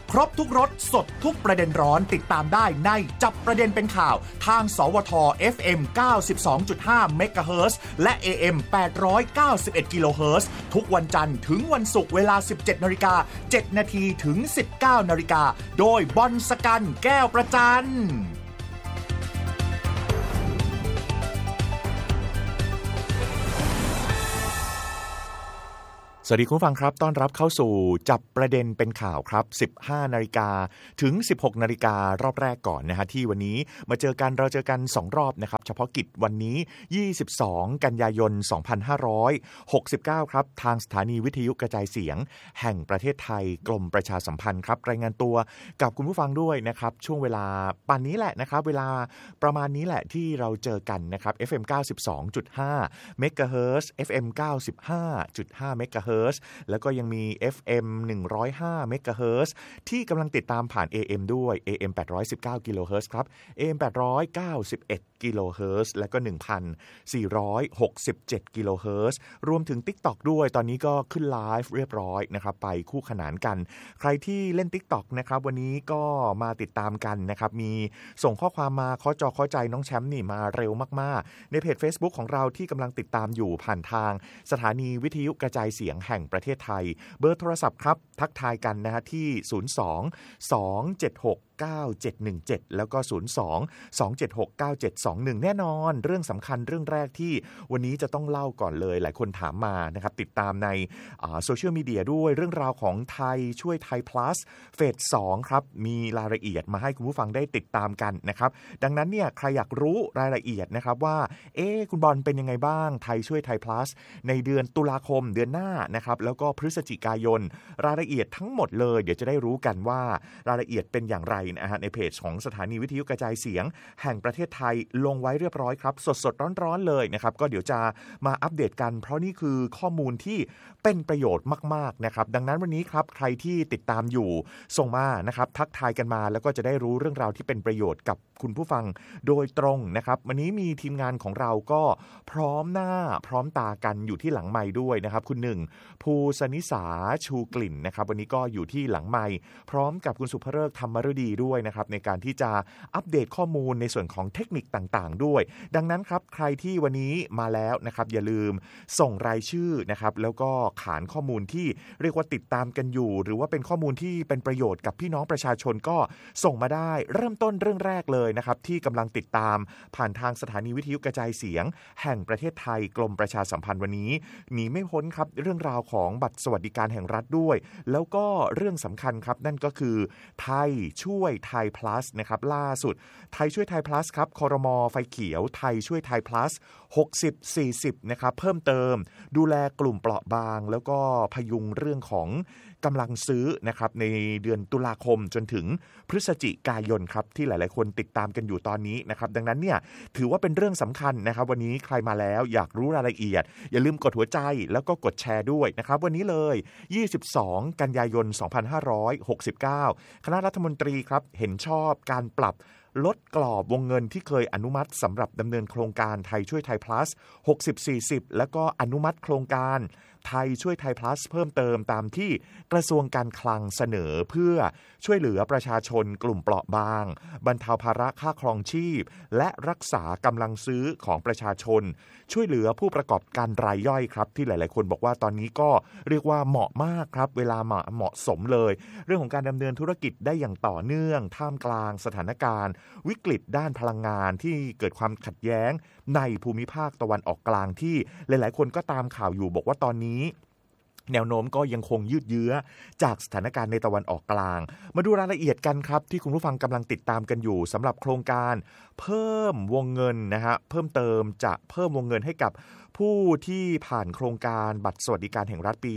ครบทุกรสสดทุกประเด็นร้อนติดตามได้ในจับประเด็นเป็นข่าวทางสวท FM 92.5 เมกะเฮิรตซ์และ AM 891 กิโลเฮิรตซ์ทุกวันจันทร์ถึงวันศุกร์เวลา 17:07 น.ถึง 19:00 น.โดยบอลสกันแก้วประจันสวัสดีคุณผู้ฟังครับต้อนรับเข้าสู่จับประเด็นเป็นข่าวครับ 15 นาฬิกาถึง 16 นาฬิการอบแรกก่อนนะฮะที่วันนี้มาเจอกันเราเจอกัน2รอบนะครับเฉพาะกิจวันนี้22กันยายน2569ครับทางสถานีวิทยุกระจายเสียงแห่งประเทศไทยกรมประชาสัมพันธ์ครับรายงานตัวกับคุณผู้ฟังด้วยนะครับช่วงเวลาป่านนี้แหละนะครับเวลาประมาณนี้แหละที่เราเจอกันนะครับ FM 92.5 เมกะเฮิรตซ์ FM 95.5 เมกะเฮิรตซ์แล้วก็ยังมี FM 105 เมกะเฮิรตซ์ที่กำลังติดตามผ่าน AM ด้วย AM 819 กิโลเฮิรตซ์ครับ AM 891 กิโลเฮิรตซ์และก็ 1,467 กิโลเฮิรตซ์รวมถึง TikTok ด้วยตอนนี้ก็ขึ้นไลฟ์เรียบร้อยนะครับไปคู่ขนานกันใครที่เล่น TikTok นะครับวันนี้ก็มาติดตามกันนะครับมีส่งข้อความมาเคาะจอเคาะใจน้องแชมป์นี่มาเร็วมากๆในเพจ Facebook ของเราที่กำลังติดตามอยู่ผ่านทางสถานีวิทยุกระจายเสียงแห่งประเทศไทยเบอร์โทรศัพท์ครับทักทายกันนะฮะที่02-276-9717แล้วก็02-276-9721แน่นอนเรื่องสำคัญเรื่องแรกที่วันนี้จะต้องเล่าก่อนเลยหลายคนถามมานะครับติดตามในโซเชียลมีเดียด้วยเรื่องราวของไทยช่วยไทย plus เฟส 2ครับมีรายละเอียดมาให้คุณผู้ฟังได้ติดตามกันนะครับดังนั้นเนี่ยใครอยากรู้รายละเอียดนะครับว่าคุณบอลเป็นยังไงบ้างไทยช่วยไทย plus ในเดือนตุลาคมเดือนหน้านะครับแล้วก็พฤศจิกายนรายละเอียดทั้งหมดเลยเดี๋ยวจะได้รู้กันว่ารายละเอียดเป็นอย่างไรนะฮะในเพจของสถานีวิทยุกระจายเสียงแห่งประเทศไทยลงไว้เรียบร้อยครับสดๆร้อนๆเลยนะครับก็เดี๋ยวจะมาอัปเดตกันเพราะนี่คือข้อมูลที่เป็นประโยชน์มากๆนะครับดังนั้นวันนี้ครับใครที่ติดตามอยู่ส่งมานะครับทักทายกันมาแล้วก็จะได้รู้เรื่องราวที่เป็นประโยชน์กับคุณผู้ฟังโดยตรงนะครับวันนี้มีทีมงานของเราก็พร้อมหน้าพร้อมตากันอยู่ที่หลังไมค์ด้วยนะครับคุณหนึ่งภูสนิสาชูกลิ่นนะครับวันนี้ก็อยู่ที่หลังไมค์พร้อมกับคุณสุภเริกธรรมฤดีด้วยนะครับในการที่จะอัปเดตข้อมูลในส่วนของเทคนิคต่างๆด้วยดังนั้นครับใครที่วันนี้มาแล้วนะครับอย่าลืมส่งรายชื่อนะครับแล้วก็ขานข้อมูลที่เรียกว่าติดตามกันอยู่หรือว่าเป็นข้อมูลที่เป็นประโยชน์กับพี่น้องประชาชนก็ส่งมาได้เริ่มต้นเรื่องแรกเลยนะครับที่กำลังติดตามผ่านทางสถานีวิทยุกระจายเสียงแห่งประเทศไทยกรมประชาสัมพันธ์วันนี้หนีไม่พ้นครับเรื่องราวของบัตรสวัสดิการแห่งรัฐด้วยแล้วก็เรื่องสำคัญครับนั่นก็คือไทยช่วยไทย plus นะครับล่าสุดไทยช่วยไทย plus ครับครม.ไฟเขียวไทยช่วยไทย plus 60-40นะครับเพิ่มเติมดูแลกลุ่มเปราะบางแล้วก็พยุงเรื่องของกำลังซื้อนะครับในเดือนตุลาคมจนถึงพฤศจิกายนครับที่หลายๆคนติดตามกันอยู่ตอนนี้นะครับดังนั้นเนี่ยถือว่าเป็นเรื่องสำคัญนะครับวันนี้ใครมาแล้วอยากรู้รายละเอียดอย่าลืมกดหัวใจแล้วก็กดแชร์ด้วยนะครับวันนี้เลย22กันยายน2569คณะรัฐมนตรีครับเห็นชอบการปรับลดกรอบวงเงินที่เคยอนุมัติสำหรับดำเนินโครงการไทยช่วยไทย plus 60-40แล้วก็อนุมัติโครงการไทยช่วยไทย plus เพิ่มเติมตามที่กระทรวงการคลังเสนอเพื่อช่วยเหลือประชาชนกลุ่มเปราะบางบรรเทาภาระค่าครองชีพและรักษากำลังซื้อของประชาชนช่วยเหลือผู้ประกอบการรายย่อยครับที่หลายๆคนบอกว่าตอนนี้ก็เรียกว่าเหมาะมากครับเวลาเหมาะสมเลยเรื่องของการดำเนินธุรกิจได้อย่างต่อเนื่องท่ามกลางสถานการณ์วิกฤตด้านพลังงานที่เกิดความขัดแย้งในภูมิภาคตะวันออกกลางที่หลายๆคนก็ตามข่าวอยู่บอกว่าตอนนี้แนวโน้มก็ยังคงยืดเยื้อจากสถานการณ์ในตะวันออกกลางมาดูรายละเอียดกันครับที่คุณผู้ฟังกำลังติดตามกันอยู่สำหรับโครงการเพิ่มวงเงินนะฮะเพิ่มเติมจะเพิ่มวงเงินให้กับผู้ที่ผ่านโครงการบัตรสวัสดิการแห่งรัฐปี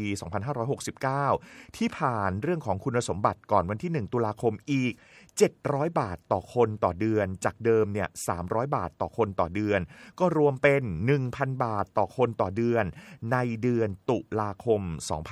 2569ที่ผ่านเรื่องของคุณสมบัติก่อนวันที่1ตุลาคมอีก700บาทต่อคนต่อเดือนจากเดิมเนี่ย300บาทต่อคนต่อเดือนก็รวมเป็น 1,000 บาทต่อคนต่อเดือนในเดือนตุลาคม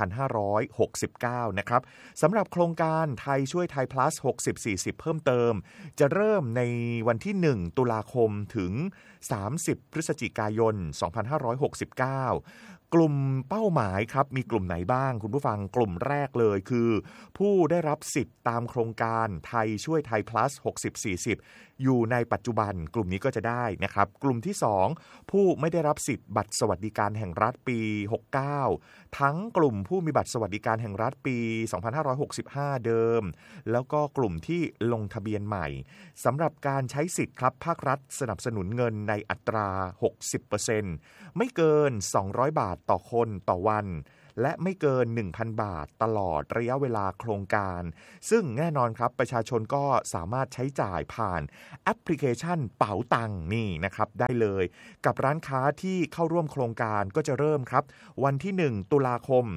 2569นะครับสำหรับโครงการไทยช่วยไทย plus 60-40เพิ่มเติมจะเริ่มในวันที่1ตุลาคมถึง30พฤศจิกายน2569 กลุ่มเป้าหมายครับมีกลุ่มไหนบ้างคุณผู้ฟังกลุ่มแรกเลยคือผู้ได้รับสิทธิ์ตามโครงการไทยช่วยไทย plus 60-40อยู่ในปัจจุบันกลุ่มนี้ก็จะได้นะครับกลุ่มที่2ผู้ไม่ได้รับสิทธิ์บัตรสวัสดิการแห่งรัฐปี69ทั้งกลุ่มผู้มีบัตรสวัสดิการแห่งรัฐปี2565เดิมแล้วก็กลุ่มที่ลงทะเบียนใหม่สำหรับการใช้สิทธิ์ครับภาครัฐสนับสนุนเงินในอัตรา 60% ไม่เกิน200 บาทต่อคนต่อวันและไม่เกิน 1,000 บาทตลอดระยะเวลาโครงการซึ่งแน่นอนครับประชาชนก็สามารถใช้จ่ายผ่านแอปพลิเคชันเป๋าตังค์นี่นะครับได้เลยกับร้านค้าที่เข้าร่วมโครงการก็จะเริ่มครับวันที่1ตุลาคม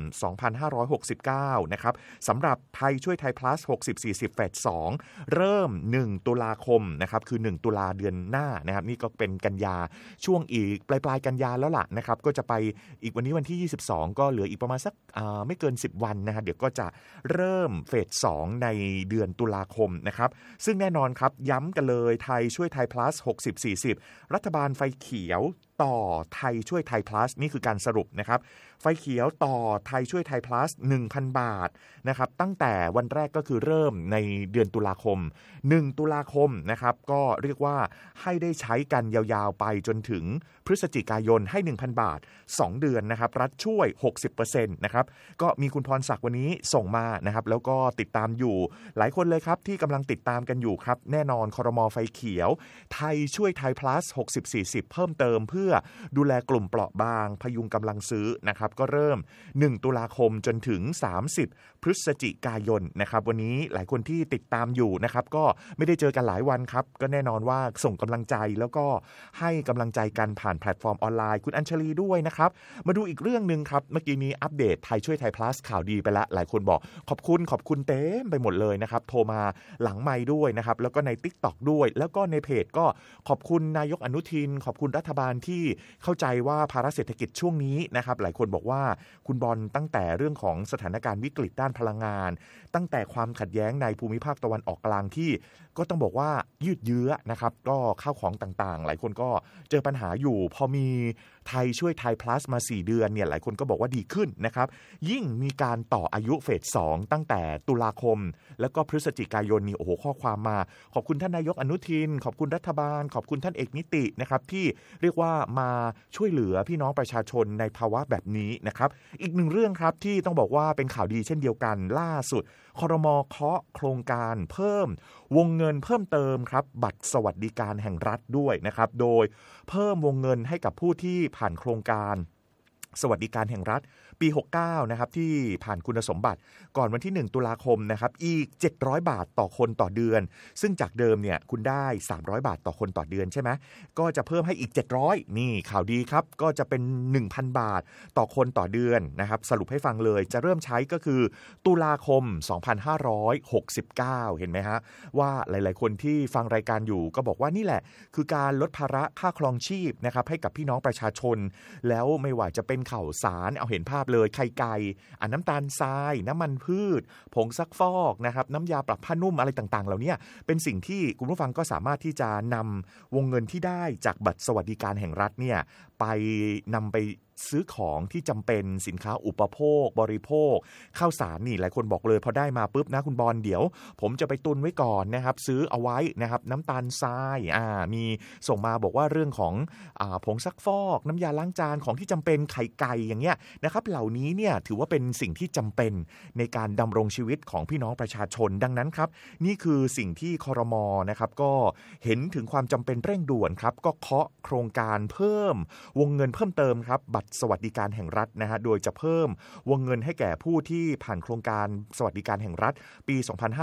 2569นะครับสำหรับไทยช่วยไทย plus 60-40 เฟส2เริ่ม1ตุลาคมนะครับคือ1ตุลาเดือนหน้านะครับนี่ก็เป็นกันยาช่วงอีกปลายกันยาแล้วล่ะนะครับก็จะไปอีกวันนี้วันที่22ก็เหลืออีกประมาณสักไม่เกิน10วันนะฮะเดี๋ยวก็จะเริ่มเฟส2ในเดือนตุลาคมนะครับซึ่งแน่นอนครับย้ำกันเลยไทยช่วยไทย plus 60-40รัฐบาลไฟเขียวต่อไทยช่วยไทย plus นี่คือการสรุปนะครับไฟเขียวต่อไทยช่วยไทย plus 1,000 บาทนะครับตั้งแต่วันแรกก็คือเริ่มในเดือนตุลาคม1ตุลาคมนะครับก็เรียกว่าให้ได้ใช้กันยาวๆไปจนถึงพฤศจิกายนให้ 1,000 บาท2เดือนนะครับรัฐช่วย 60% นะครับก็มีคุณพรศักดิ์วันนี้ส่งมานะครับแล้วก็ติดตามอยู่หลายคนเลยครับที่กำลังติดตามกันอยู่ครับแน่นอนครม.ไฟเขียวไทยช่วยไทย plus 60-40เพิ่มเติมเพื่อดูแลกลุ่มเปราะบางพยุงกำลังซื้อนะครับก็เริ่ม1ตุลาคมจนถึง30พฤศจิกายนนะครับวันนี้หลายคนที่ติดตามอยู่นะครับก็ไม่ได้เจอกันหลายวันครับก็แน่นอนว่าส่งกำลังใจแล้วก็ให้กำลังใจกันผ่านแพลตฟอร์มออนไลน์คุณอัญชลีด้วยนะครับมาดูอีกเรื่องนึงครับเมื่อกี้นี้อัปเดตไทยช่วยไทย plus ข่าวดีไปแล้วหลายคนบอกขอบคุณเต็มไปหมดเลยนะครับโทรมาหลังไมค์ด้วยนะครับแล้วก็ใน TikTok ด้วยแล้วก็ในเพจก็ขอบคุณนายกอนุทินขอบคุณรัฐบาลที่เข้าใจว่าภาระเศรษฐกิจช่วงนี้นะครับหลายคนบอกว่าคุณบอลตั้งแต่เรื่องของสถานการณ์วิกฤตด้านพลังงานตั้งแต่ความขัดแย้งในภูมิภาคตะวันออกกลางที่ก็ต้องบอกว่ายืดเยื้อนะครับก็ข้าวของต่างๆหลายคนก็เจอปัญหาอยู่พอมีไทยช่วยไทย plus มา4เดือนเนี่ยหลายคนก็บอกว่าดีขึ้นนะครับยิ่งมีการต่ออายุเฟส2ตั้งแต่ตุลาคมแล้วก็พฤศจิกายนนี่โอ้โหข้อความมาขอบคุณท่านนายกอนุทินขอบคุณรัฐบาลขอบคุณท่านเอกนิตินะครับที่เรียกว่ามาช่วยเหลือพี่น้องประชาชนในภาวะแบบนี้นะครับอีกหนึ่งเรื่องครับที่ต้องบอกว่าเป็นข่าวดีเช่นเดียวกันล่าสุดครม.เคาะโครงการเพิ่มวงเงินเพิ่มเติมครับบัตรสวัสดิการแห่งรัฐด้วยนะครับโดยเพิ่มวงเงินให้กับผู้ที่ผ่านโครงการสวัสดิการแห่งรัฐปี69นะครับที่ผ่านคุณสมบัติก่อนวันที่1ตุลาคมนะครับอีก700บาทต่อคนต่อเดือนซึ่งจากเดิมเนี่ยคุณได้300บาทต่อคนต่อเดือนใช่ไหมก็จะเพิ่มให้อีก700นี่ข่าวดีครับก็จะเป็น 1,000 บาทต่อคนต่อเดือนนะครับสรุปให้ฟังเลยจะเริ่มใช้ก็คือตุลาคม2569เห็นไหมฮะว่าหลายๆคนที่ฟังรายการอยู่ก็บอกว่านี่แหละคือการลดภาระค่าครองชีพนะครับให้กับพี่น้องประชาชนแล้วไม่ว่าจะเป็นข่าวสารเอาเห็นภาพเลยไข่ไก่น้ำตาลทรายน้ำมันพืชผงซักฟอกนะครับน้ำยาปรับผ้านุ่มอะไรต่างๆเหล่านี้เป็นสิ่งที่คุณผู้ฟังก็สามารถที่จะนำวงเงินที่ได้จากบัตรสวัสดิการแห่งรัฐเนี่ยไปนำไปซื้อของที่จำเป็นสินค้าอุปโภคบริโภคข้าวสารนี่หลายคนบอกเลยพอได้มาปุ๊บนะคุณบอลเดี๋ยวผมจะไปตุนไว้ก่อนนะครับซื้อเอาไว้นะครับน้ำตาลทรายมีส่งมาบอกว่าเรื่องของผงซักฟอกน้ำยาล้างจานของที่จำเป็นไข่ไก่อย่างเงี้ยนะครับเหล่านี้เนี่ยถือว่าเป็นสิ่งที่จำเป็นในการดำรงชีวิตของพี่น้องประชาชนดังนั้นครับนี่คือสิ่งที่ครม.นะครับก็เห็นถึงความจำเป็นเร่งด่วนครับก็เคาะโครงการเพิ่มวงเงินเพิ่มเติมครับบัตรสวัสดิการแห่งรัฐนะฮะโดยจะเพิ่มวงเงินให้แก่ผู้ที่ผ่านโครงการสวัสดิการแห่งรัฐปี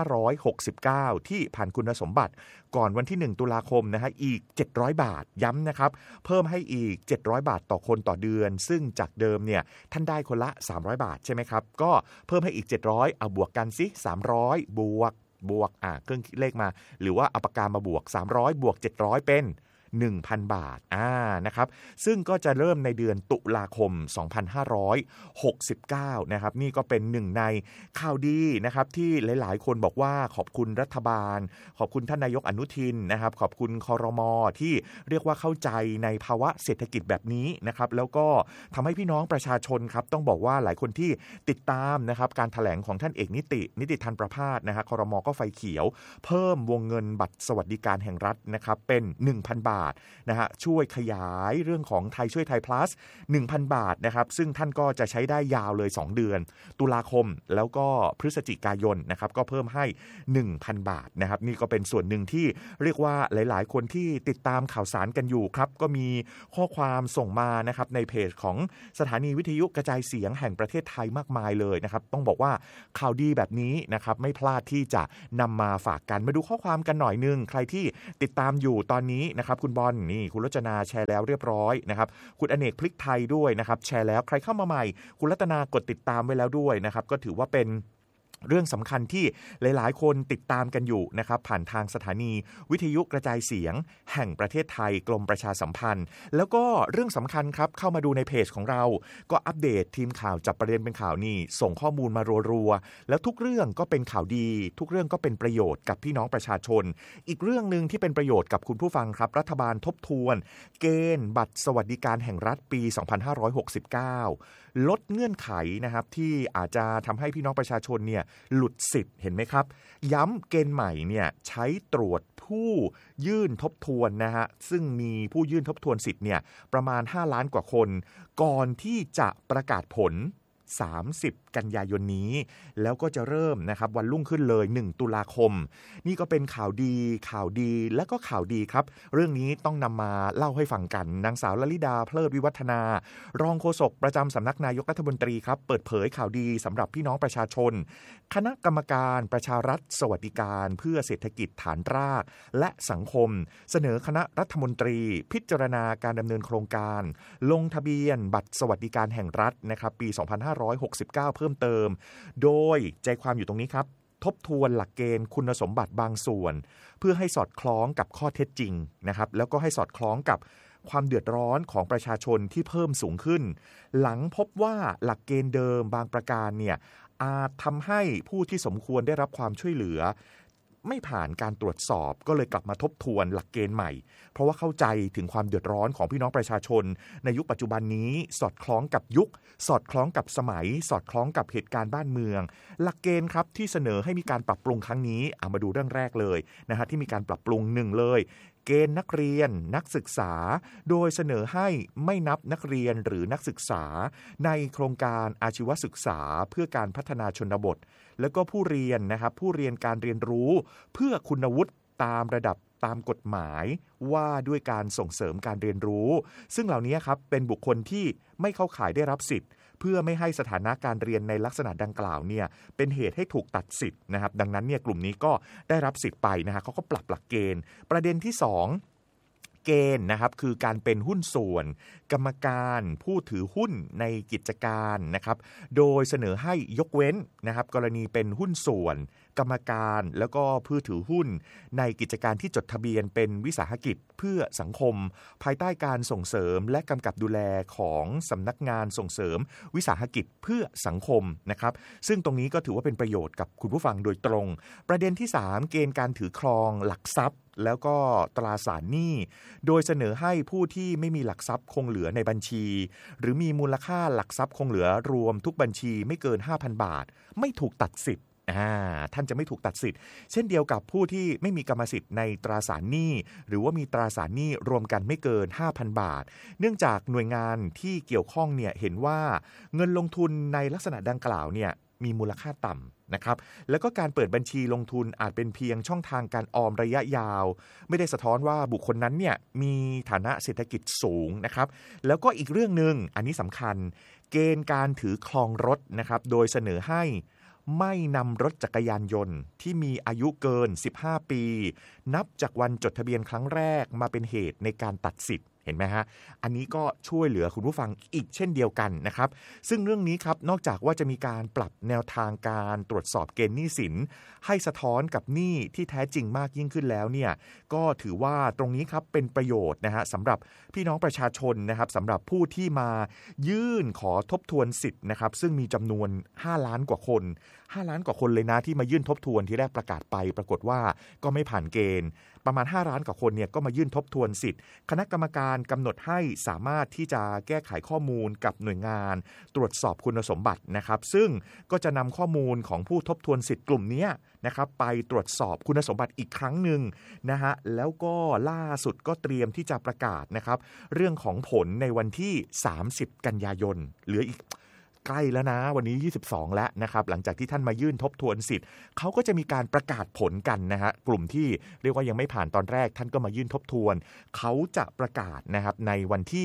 2569ที่ผ่านคุณสมบัติก่อนวันที่1ตุลาคมนะฮะอีก700บาทย้ำนะครับเพิ่มให้อีก700บาทต่อคนต่อเดือนซึ่งจากเดิมเนี่ยท่านได้คนละ300บาทใช่ไหมครับก็เพิ่มให้อีก700เอาบวกกันสิ300บวกเครื่องคิดเลขมาหรือว่าเอาปากกามาบวก300บวก700เป็น 1,000 บาทนะครับซึ่งก็จะเริ่มในเดือนตุลาคม 2569 นะครับนี่ก็เป็นหนึ่งในข่าวดีนะครับที่หลายๆคนบอกว่าขอบคุณรัฐบาลขอบคุณท่านนายกอนุทินนะครับขอบคุณครม.ที่เรียกว่าเข้าใจในภาวะเศรษฐกิจแบบนี้นะครับแล้วก็ทำให้พี่น้องประชาชนครับต้องบอกว่าหลายคนที่ติดตามนะครับการแถลงของท่านเอกนิติธันประภาสนะฮะครม.ก็ไฟเขียวเพิ่มวงเงินบัตรสวัสดิการแห่งรัฐนะครับเป็น 1,000 บาทนะฮะช่วยขยายเรื่องของไทยช่วยไทย plus 1,000 บาทนะครับซึ่งท่านก็จะใช้ได้ยาวเลย2เดือนตุลาคมแล้วก็พฤศจิกายนนะครับก็เพิ่มให้ 1,000 บาทนะครับนี่ก็เป็นส่วนหนึ่งที่เรียกว่าหลายๆคนที่ติดตามข่าวสารกันอยู่ครับก็มีข้อความส่งมานะครับในเพจของสถานีวิทยุกระจายเสียงแห่งประเทศไทยมากมายเลยนะครับต้องบอกว่าข่าวดีแบบนี้นะครับไม่พลาดที่จะนำมาฝากกันมาดูข้อความกันหน่อยนึงใครที่ติดตามอยู่ตอนนี้นะครับคุณบอลนี่คุณรจนาแชร์แล้วเรียบร้อยนะครับคุณอเนกพลิกไทยด้วยนะครับแชร์แล้วใครเข้ามาใหม่คุณรัตนากดติดตามไว้แล้วด้วยนะครับก็ถือว่าเป็นเรื่องสำคัญที่หลายๆคนติดตามกันอยู่นะครับผ่านทางสถานีวิทยุกระจายเสียงแห่งประเทศไทยกรมประชาสัมพันธ์แล้วก็เรื่องสำคัญครับเข้ามาดูในเพจของเราก็อัปเดตทีมข่าวจับประเด็นเป็นข่าวนี่ส่งข้อมูลมารัวๆแล้วทุกเรื่องก็เป็นข่าวดีทุกเรื่องก็เป็นประโยชน์กับพี่น้องประชาชนอีกเรื่องนึงที่เป็นประโยชน์กับคุณผู้ฟังครับรัฐบาลทบทวนเกณฑ์บัตรสวัสดิการแห่งรัฐปี 2569 ลดเงื่อนไขนะครับที่อาจจะทำให้พี่น้องประชาชนเนี่ยหลุดสิทธิ์เห็นไหมครับย้ำเกณฑ์ใหม่เนี่ยใช้ตรวจผู้ยื่นทบทวนนะฮะซึ่งมีผู้ยื่นทบทวนสิทธิ์เนี่ยประมาณ5ล้านกว่าคนก่อนที่จะประกาศผล30 กันยายนนี้แล้วก็จะเริ่มนะครับวันรุ่งขึ้นเลย1ตุลาคมนี่ก็เป็นข่าวดีและก็ข่าวดีครับเรื่องนี้ต้องนำมาเล่าให้ฟังกันนางสาวลลิดาเพลิดวิวัฒนารองโฆษกประจำสำนักนายกรัฐมนตรีครับเปิดเผยข่าวดีสำหรับพี่น้องประชาชนคณะกรรมการประชารัฐสวัสดิการเพื่อเศรษฐกิจฐานรากและสังคมเสนอคณะรัฐมนตรีพิจารณาการดำเนินโครงการลงทะเบียนบัตรสวัสดิการแห่งรัฐนะครับปี 2569 เพิ่มเติมโดยใจความอยู่ตรงนี้ครับทบทวนหลักเกณฑ์คุณสมบัติบางส่วนเพื่อให้สอดคล้องกับข้อเท็จจริงนะครับแล้วก็ให้สอดคล้องกับความเดือดร้อนของประชาชนที่เพิ่มสูงขึ้นหลังพบว่าหลักเกณฑ์เดิมบางประการเนี่ยอาจทำให้ผู้ที่สมควรได้รับความช่วยเหลือไม่ผ่านการตรวจสอบก็เลยกลับมาทบทวนหลักเกณฑ์ใหม่เพราะว่าเข้าใจถึงความเดือดร้อนของพี่น้องประชาชนในยุคปัจจุบันนี้สอดคล้องกับยุคสอดคล้องกับสมัยสอดคล้องกับเหตุการณ์บ้านเมืองหลักเกณฑ์ครับที่เสนอให้มีการปรับปรุงครั้งนี้มาดูเรื่องแรกเลยนะฮะที่มีการปรับปรุง1เลยเกณฑ์นักเรียนนักศึกษาโดยเสนอให้ไม่นับนักเรียนหรือนักศึกษาในโครงการอาชีวศึกษาเพื่อการพัฒนาชนบทแล้วก็ผู้เรียนนะครับผู้เรียนการเรียนรู้เพื่อคุณวุฒิตามระดับตามกฎหมายว่าด้วยการส่งเสริมการเรียนรู้ซึ่งเหล่านี้ครับเป็นบุคคลที่ไม่เข้าข่ายได้รับสิทธิ์เพื่อไม่ให้สถานะการเรียนในลักษณะดังกล่าวเนี่ยเป็นเหตุให้ถูกตัดสิทธิ์นะครับดังนั้นเนี่ยกลุ่มนี้ก็ได้รับสิทธิ์ไปนะฮะเขาก็ปรับหลักเกณฑ์ประเด็นที่2เกณฑ์นะครับคือการเป็นหุ้นส่วนกรรมการผู้ถือหุ้นในกิจการนะครับโดยเสนอให้ยกเว้นนะครับกรณีเป็นหุ้นส่วนกรรมการแล้วก็ผู้ถือหุ้นในกิจการที่จดทะเบียนเป็นวิสาหกิจเพื่อสังคมภายใต้การส่งเสริมและกำกับดูแลของสำนักงานส่งเสริมวิสาหกิจเพื่อสังคมนะครับซึ่งตรงนี้ก็ถือว่าเป็นประโยชน์กับคุณผู้ฟังโดยตรงประเด็นที่3เกณฑ์การถือครองหลักทรัพย์แล้วก็ตราสารหนี้โดยเสนอให้ผู้ที่ไม่มีหลักทรัพย์คงเหลือในบัญชีหรือมีมูลค่าหลักทรัพย์คงเหลือรวมทุกบัญชีไม่เกิน 5,000 บาทไม่ถูกตัดสิทธิ์ท่านจะไม่ถูกตัดสิทธิ์เช่นเดียวกับผู้ที่ไม่มีกรรมสิทธิ์ในตราสารหนี้หรือว่ามีตราสารหนี้รวมกันไม่เกิน 5,000 บาทเนื่องจากหน่วยงานที่เกี่ยวข้องเนี่ยเห็นว่าเงินลงทุนในลักษณะดังกล่าวเนี่ยมีมูลค่าต่ำนะครับแล้วก็การเปิดบัญชีลงทุนอาจเป็นเพียงช่องทางการออมระยะยาวไม่ได้สะท้อนว่าบุคคลนั้นเนี่ยมีฐานะเศรษฐกิจสูงนะครับแล้วก็อีกเรื่องนึงอันนี้สำคัญเกณฑ์การถือครองรถนะครับโดยเสนอให้ไม่นำรถจักรยานยนต์ที่มีอายุเกิน15ปีนับจากวันจดทะเบียนครั้งแรกมาเป็นเหตุในการตัดสิทธิ์เห็นไหมฮะอันนี้ก็ช่วยเหลือคุณผู้ฟังอีกเช่นเดียวกันนะครับซึ่งเรื่องนี้ครับนอกจากว่าจะมีการปรับแนวทางการตรวจสอบเกณฑ์หนี้สินให้สะท้อนกับหนี้ที่แท้จริงมากยิ่งขึ้นแล้วเนี่ยก็ถือว่าตรงนี้ครับเป็นประโยชน์นะฮะสำหรับพี่น้องประชาชนนะครับสำหรับผู้ที่มายื่นขอทบทวนสิทธิ์นะครับซึ่งมีจำนวน5 ล้านกว่าคน5 ล้านกว่าคนเลยนะที่มายื่นทบทวนที่แรกประกาศไปปรากฏว่าก็ไม่ผ่านเกณฑ์ประมาณ5 ล้านกว่าคนเนี่ยก็มายื่นทบทวนสิทธิ์คณะกรรมการกำหนดให้สามารถที่จะแก้ไขข้อมูลกับหน่วยงานตรวจสอบคุณสมบัตินะครับซึ่งก็จะนำข้อมูลของผู้ทบทวนสิทธิ์กลุ่มนี้นะครับไปตรวจสอบคุณสมบัติอีกครั้งหนึ่งนะฮะแล้วก็ล่าสุดก็เตรียมที่จะประกาศนะครับเรื่องของผลในวันที่30 กันยายนเหลืออีกใกล้แล้วนะวันนี้22แล้วนะครับหลังจากที่ท่านมายื่นทบทวนสิทธิ์เขาก็จะมีการประกาศผลกันนะฮะกลุ่มที่เรียกว่ายังไม่ผ่านตอนแรกท่านก็มายื่นทบทวนเขาจะประกาศนะครับในวันที่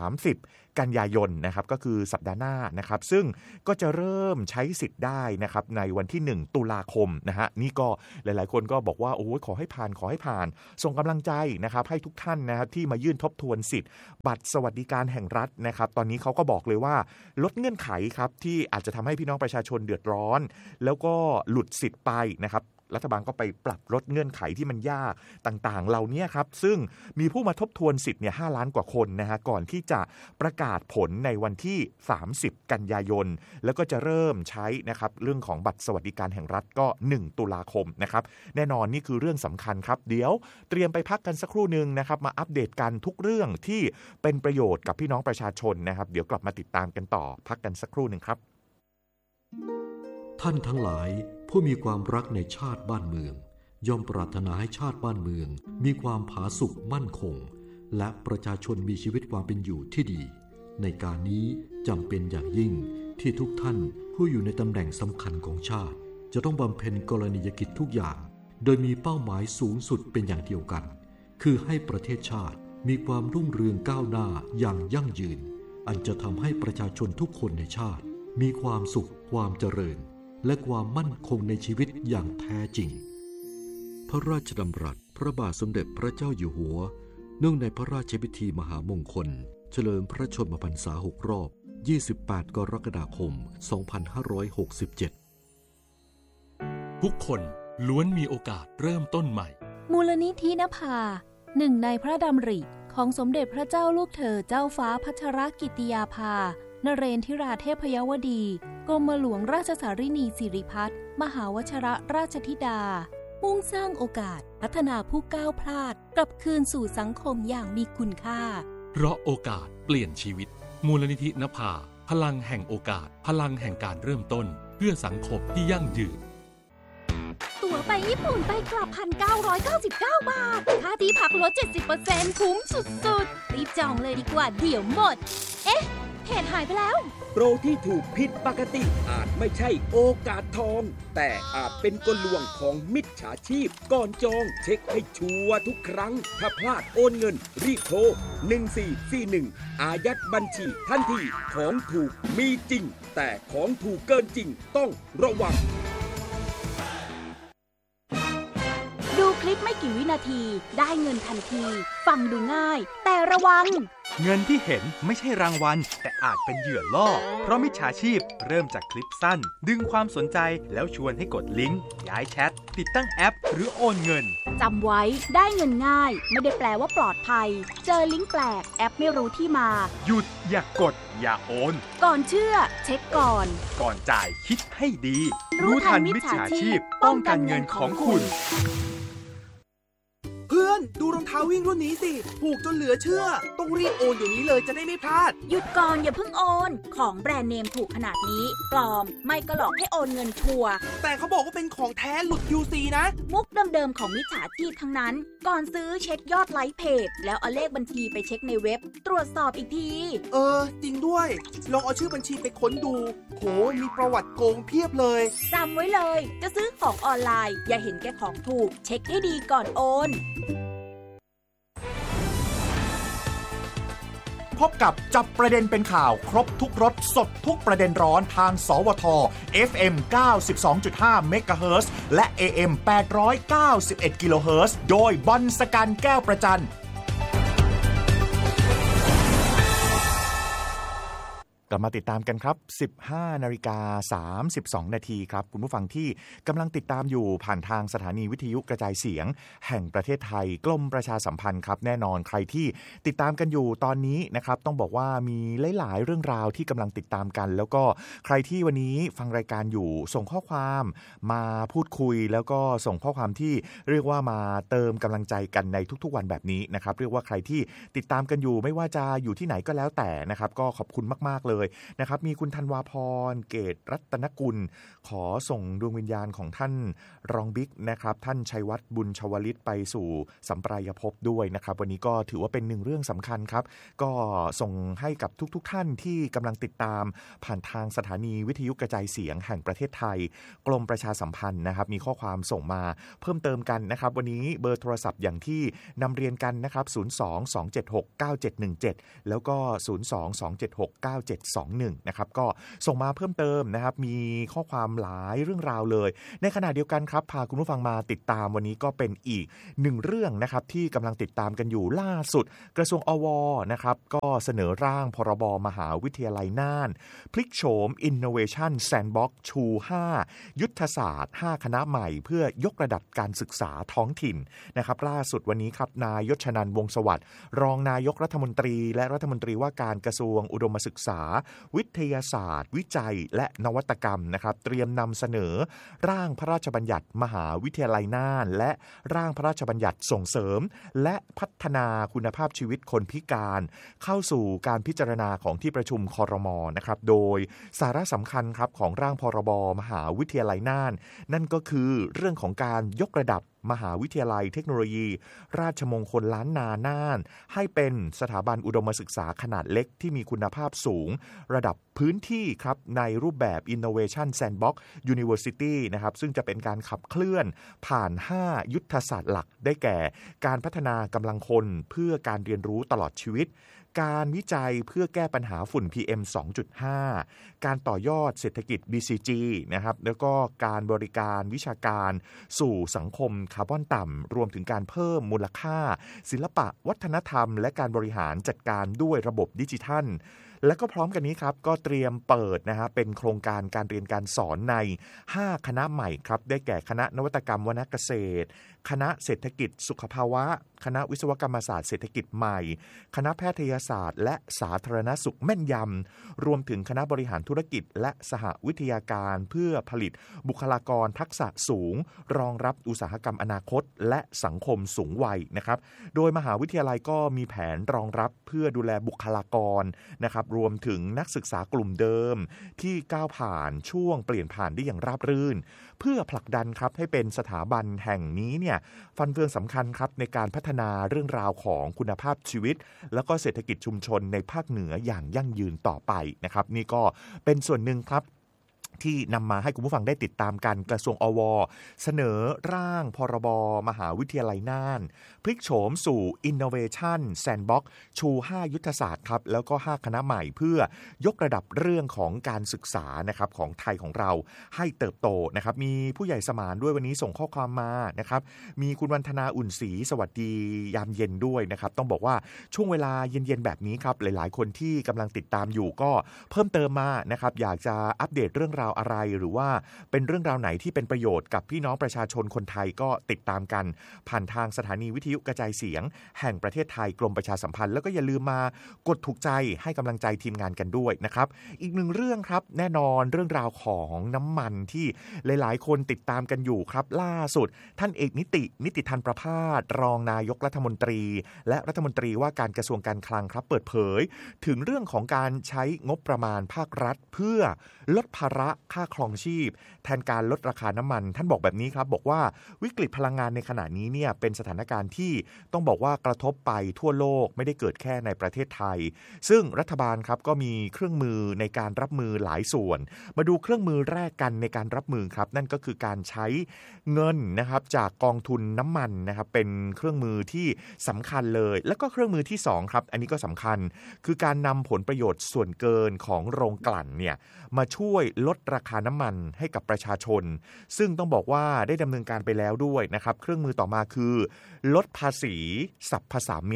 30 กันยายนนะครับก็คือสัปดาห์หน้านะครับซึ่งก็จะเริ่มใช้สิทธิ์ได้นะครับในวันที่1 ตุลาคมนะฮะนี่ก็หลายๆคนก็บอกว่าโอ้ยขอให้ผ่านส่งกำลังใจนะครับให้ทุกท่านนะครับที่มายื่นทบทวนสิทธิ์บัตรสวัสดิการแห่งรัฐนะครับตอนนี้เขาก็บอกเลยว่าลดเงื่อนไขครับที่อาจจะทำให้พี่น้องประชาชนเดือดร้อนแล้วก็หลุดสิทธิ์ไปนะครับรัฐบาลก็ไปปรับลดเงื่อนไขที่มันยากต่างๆเหล่านี้ครับซึ่งมีผู้มาทบทวนสิทธิ์เนี่ย5 ล้านกว่าคนนะฮะก่อนที่จะประกาศผลในวันที่30 กันยายนแล้วก็จะเริ่มใช้นะครับเรื่องของบัตรสวัสดิการแห่งรัฐก็1 ตุลาคมนะครับแน่นอนนี่คือเรื่องสำคัญครับเดี๋ยวเตรียมไปพักกันสักครู่นึงนะครับมาอัปเดตกันทุกเรื่องที่เป็นประโยชน์กับพี่น้องประชาชนนะครับเดี๋ยวกลับมาติดตามกันต่อพักกันสักครู่นึงครับท่านทั้งหลายผู้มีความรักในชาติบ้านเมืองย่อมปรารถนาให้ชาติบ้านเมืองมีความผาสุกมั่นคงและประชาชนมีชีวิตความเป็นอยู่ที่ดีในการนี้จำเป็นอย่างยิ่งที่ทุกท่านผู้อยู่ในตำแหน่งสำคัญของชาติจะต้องบำเพ็ญกรณียกิจทุกอย่างโดยมีเป้าหมายสูงสุดเป็นอย่างเดียวกันคือให้ประเทศชาติมีความรุ่งเรืองก้าวหน้าอย่างยั่งยืนอันจะทำให้ประชาชนทุกคนในชาติมีความสุขความเจริญและความมั่นคงในชีวิตอย่างแท้จริงพระราชดำรัสพระบาทสมเด็จพระเจ้าอยู่หัวเนื่องในพระราชพิธีมหามงคลเฉลิมพระชนมพรรษา6 รอบ28 กรกฎาคม 2567 ทุกคนล้วนมีโอกาสเริ่มต้นใหม่มูลนิธินภาหนึ่งในพระดำริของสมเด็จพระเจ้าลูกเธอเจ้าฟ้าพัชรกิติยาภานเรนทิราเทพยวดีกรมหลวงราชสารินีสิริพัฒน์มหาวชรราชธิดามุ่งสร้างโอกาสพัฒนาผู้ก้าวพลาดกลับคืนสู่สังคมอย่างมีคุณค่าเพราะโอกาสเปลี่ยนชีวิตมูลนิธินภาพลังแห่งโอกาสพลังแห่งการเริ่มต้นเพื่อสังคมที่ยั่งยืนตั๋วไปญี่ปุ่นไปกลับ 1,999 บาทค่าที่พักลด 70% คุ้มสุดๆรีบจองเลยดีกว่าเดี๋ยวหมดเอ๊ะเพจหายไปแล้วโปรที่ถูกผิดปกติอาจไม่ใช่โอกาสทองแต่อาจเป็นกลลวงของมิจฉาชีพก่อนจองเช็คให้ชัวร์ทุกครั้งถ้าพลาดโอนเงินรีบโทร1441อายัดบัญชีทันทีของถูกมีจริงแต่ของถูกเกินจริงต้องระวังดูคลิปไม่กี่วินาทีได้เงินทันทีฟังดูง่ายแต่ระวังเงินที่เห็นไม่ใช่รางวัลแต่อาจเป็นเหยื่อล่อเพราะมิจฉาชีพเริ่มจากคลิปสั้นดึงความสนใจแล้วชวนให้กดลิงก์ย้ายแชทติดตั้งแอปหรือโอนเงินจำไว้ได้เงินง่ายไม่ได้แปลว่าปลอดภัยเจอลิงก์แปลกแอปไม่รู้ที่มาหยุดอย่ากดอย่าโอนก่อนเชื่อเช็คก่อนจ่ายคิดให้ดีรู้ทันมิจฉาชีพป้องกันเงินของคุณเพื่อนดูรองเท้าวิ่งรุ่นนี้สิถูกจนเหลือเชื่อต้องรีบโอนเดี๋ยวนี้เลยจะได้ไม่พลาดหยุดก่อนอย่าเพิ่งโอนของแบรนด์เนมถูกขนาดนี้ปลอมไม่ก็หลอกให้โอนเงินชัวร์แต่เขาบอกว่าเป็นของแท้หลุด QC นะมุกเดิมๆของมิจฉาชีพทั้งนั้นก่อนซื้อเช็คยอดไลค์เพจแล้วเอาเลขบัญชีไปเช็คในเว็บตรวจสอบอีกทีจริงด้วยลองเอาชื่อบัญชีไปค้นดูโหมีประวัติโกงเพียบเลยจำไว้เลยจะซื้อของออนไลน์อย่าเห็นแก่ของถูกเช็คให้ดีก่อนโอนพบกับจับประเด็นเป็นข่าวครบทุกรสสดทุกประเด็นร้อนทางสวท FM 92.5 MHz และ AM 891 กิโลเฮิรตซ์โดยบอลสกันแก้วประจันกลับมาติดตามกันครับ 15:32 นาทีครับคุณผู้ฟังที่กำลังติดตามอยู่ผ่านทางสถานีวิทยุกระจายเสียงแห่งประเทศไทยกรมประชาสัมพันธ์ครับแน่นอนใครที่ติดตามกันอยู่ตอนนี้นะครับต้องบอกว่ามีหลายๆเรื่องราวที่กำลังติดตามกันแล้วก็ใครที่วันนี้ฟังรายการอยู่ส่งข้อความมาพูดคุยแล้วก็ส่งข้อความที่เรียกว่ามาเติมกำลังใจกันในทุกๆวันแบบนี้นะครับเรียกว่าใครที่ติดตามกันอยู่ไม่ว่าจะอยู่ที่ไหนก็แล้วแต่นะครับก็ขอบคุณมากๆเลยนะครับมีคุณธันวาพรเกตรัตนกุลขอส่งดวงวิญญาณของท่านรองบิ๊กนะครับท่านชัยวัฒน์บุญชวลิตไปสู่สัมปรายภพด้วยนะครับวันนี้ก็ถือว่าเป็นหนึ่งเรื่องสำคัญครับก็ส่งให้กับทุกท่านที่กำลังติดตามผ่านทางสถานีวิทยุกระจายเสียงแห่งประเทศไทยกรมประชาสัมพันธ์นะครับมีข้อความส่งมาเพิ่มเติมกันนะครับวันนี้เบอร์โทรศัพท์อย่างที่นำเรียนกันนะครับ02-276-9717แล้วก็02-276-9721นะครับก็ส่งมาเพิ่มเติมนะครับมีข้อความหลายเรื่องราวเลยในขณะเดียวกันครับพาคุณผู้ฟังมาติดตามวันนี้ก็เป็นอีกหนึ่งเรื่องนะครับที่กำลังติดตามกันอยู่ล่าสุดกระทรวงอวนะครับก็เสนอร่างพรบมหาวิทยาลัยน่านพลิกโฉม Innovation Sandbox ชู 5 ยุทธศาสตร์ 5 คณะใหม่เพื่อยกระดับการศึกษาท้องถิ่นนะครับล่าสุดวันนี้ครับนายยชนันท์วงศ์สวัสดิ์รองนายกรัฐมนตรีและรัฐมนตรีว่าการกระทรวงอุดมศึกษาวิทยาศาสตร์วิจัยและนวัตกรรมนะครับเตรียมนำเสนอร่างพระราชบัญญัติมหาวิทยาลัยน่านและร่างพระราชบัญญัติส่งเสริมและพัฒนาคุณภาพชีวิตคนพิการเข้าสู่การพิจารณาของที่ประชุมครม.นะครับโดยสาระสำคัญครับของร่างพรบมหาวิทยาลัยน่านนั่นก็คือเรื่องของการยกระดับมหาวิทยาลัยเทคโนโลยีราชมงคลล้านนาน่านให้เป็นสถาบันอุดมศึกษาขนาดเล็กที่มีคุณภาพสูงระดับพื้นที่ครับในรูปแบบ Innovation Sandbox University นะครับซึ่งจะเป็นการขับเคลื่อนผ่าน 5 ยุทธศาสตร์หลักได้แก่การพัฒนากำลังคนเพื่อการเรียนรู้ตลอดชีวิตการวิจัยเพื่อแก้ปัญหาฝุ่น PM 2.5 การต่อยอดเศรษฐกิจ BCG นะครับแล้วก็การบริการวิชาการสู่สังคมคาร์บอนต่ำรวมถึงการเพิ่มมูลค่าศิลปะวัฒนธรรมและการบริหารจัดการด้วยระบบดิจิทัลและก็พร้อมกันนี้ครับก็เตรียมเปิดนะฮะเป็นโครงการการเรียนการสอนใน 5 คณะใหม่ครับได้แก่คณะนวัตกรรมวรรณเกษตรคณะเศรษฐกิจสุขภาวะคณะวิศวกรรมศาสตร์เศรษฐกิจใหม่คณะแพทยศาสตร์และสาธารณสุขแม่นยำรวมถึงคณะบริหารธุรกิจและสหวิทยาการเพื่อผลิตบุคลากรทักษะสูงรองรับอุตสาหกรรมอนาคตและสังคมสูงวัยนะครับโดยมหาวิทยาลัยก็มีแผนรองรับเพื่อดูแลบุคลากรนะครับรวมถึงนักศึกษากลุ่มเดิมที่ก้าวผ่านช่วงเปลี่ยนผ่านได้อย่างราบรื่นเพื่อผลักดันครับให้เป็นสถาบันแห่งนี้เนี่ยฟันเฟืองสำคัญครับในการพัฒนาเรื่องราวของคุณภาพชีวิตแล้วก็เศรษฐกิจชุมชนในภาคเหนืออย่างยั่งยืนต่อไปนะครับนี่ก็เป็นส่วนหนึ่งครับที่นำมาให้คุณผู้ฟังได้ติดตามกันกระทรวงอวเสนอร่างพรบมหาวิทยาลัยน่านพลิกโฉมสู่ Innovation Sandbox ชู 5 ยุทธศาสตร์ครับแล้วก็ 5 คณะใหม่เพื่อยกระดับเรื่องของการศึกษานะครับของไทยของเราให้เติบโตนะครับมีผู้ใหญ่สมานด้วยวันนี้ส่งข้อความมานะครับมีคุณวันธนาอุ่นศรีสวัสดียามเย็นด้วยนะครับต้องบอกว่าช่วงเวลาเย็นๆแบบนี้ครับหลายๆคนที่กำลังติดตามอยู่ก็เพิ่มเติมมานะครับอยากจะอัปเดตเรื่องราวอะไรหรือว่าเป็นเรื่องราวไหนที่เป็นประโยชน์กับพี่น้องประชาชนคนไทยก็ติดตามกันผ่านทางสถานีวิทยุกระจายเสียงแห่งประเทศไทยกรมประชาสัมพันธ์แล้วก็อย่าลืมมากดถูกใจให้กำลังใจทีมงานกันด้วยนะครับอีกหนึ่งเรื่องครับแน่นอนเรื่องราวของน้ำมันที่หลายๆคนติดตามกันอยู่ครับล่าสุดท่านเอกนิติธันประภาสรองนายกรัฐมนตรีและรัฐมนตรีว่าการกระทรวงการคลังครับเปิดเผยถึงเรื่องของการใช้งบประมาณภาครัฐเพื่อลดภาระค่าครองชีพแทนการลดราคาน้ำมันท่านบอกแบบนี้ครับบอกว่าวิกฤตพลังงานในขณะนี้เนี่ยเป็นสถานการณ์ที่ต้องบอกว่ากระทบไปทั่วโลกไม่ได้เกิดแค่ในประเทศไทยซึ่งรัฐบาลครับก็มีเครื่องมือในการรับมือหลายส่วนมาดูเครื่องมือแรกกันในการรับมือครับนั่นก็คือการใช้เงินนะครับจากกองทุนน้ำมันนะครับเป็นเครื่องมือที่สำคัญเลยแล้วก็เครื่องมือที่2ครับอันนี้ก็สำคัญคือการนำผลประโยชน์ส่วนเกินของโรงกลั่นเนี่ยมาช่วยลดราคาน้ำมันให้กับประชาชนซึ่งต้องบอกว่าได้ดำเนินการไปแล้วด้วยนะครับเครื่องมือต่อมาคือลดภาษีสรรพสามิต